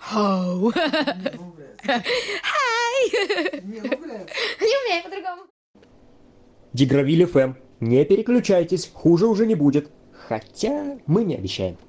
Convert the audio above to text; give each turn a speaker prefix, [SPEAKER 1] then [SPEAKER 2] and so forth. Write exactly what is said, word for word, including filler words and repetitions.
[SPEAKER 1] Хоу. Хай.
[SPEAKER 2] Не умею.
[SPEAKER 1] Не умею по-другому.
[SPEAKER 3] Дигравиль эф эм. Не переключайтесь, хуже уже не будет. Хотя мы не обещаем.